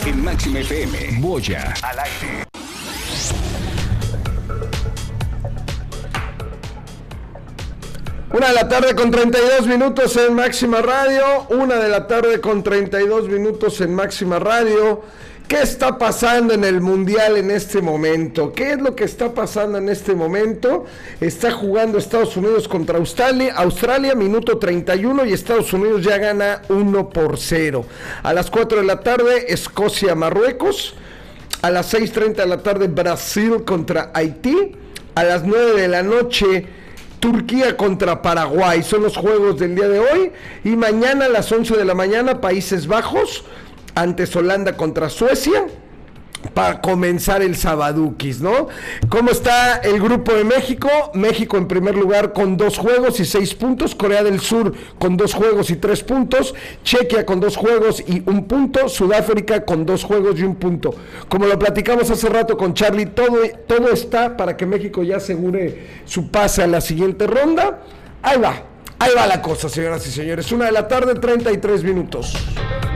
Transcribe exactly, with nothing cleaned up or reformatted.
En Máxima F M, Boya al aire. Una de la tarde con treinta y dos minutos en Máxima Radio. Una de la tarde con treinta y dos minutos en Máxima Radio. ¿Qué está pasando en el Mundial en este momento? ¿Qué es lo que está pasando en este momento? Está jugando Estados Unidos contra Australia, Australia, minuto treinta y uno, y Estados Unidos ya gana uno por cero. A las cuatro de la tarde, Escocia, Marruecos. A las seis treinta de la tarde, Brasil contra Haití. A las nueve de la noche, Turquía contra Paraguay. Son los juegos del día de hoy. Y mañana a las once de la mañana, Países Bajos antes Holanda contra Suecia, para comenzar el Sabaduquis, ¿no? ¿Cómo está el grupo de México? México en primer lugar con dos juegos y seis puntos, Corea del Sur con dos juegos y tres puntos, Chequia con dos juegos y un punto, Sudáfrica con dos juegos y un punto. Como lo platicamos hace rato con Charlie, todo, todo está para que México ya asegure su pase a la siguiente ronda. Ahí va, ahí va la cosa, señoras y señores. Una de la tarde, treinta y tres minutos.